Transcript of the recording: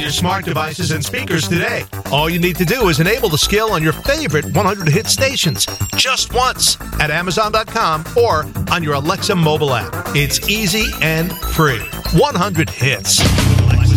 your smart devices and speakers today. All you need to do is enable the skill on your favorite 100 hit stations just once at Amazon.com or on your Alexa mobile app. It's easy and free. 100 hits.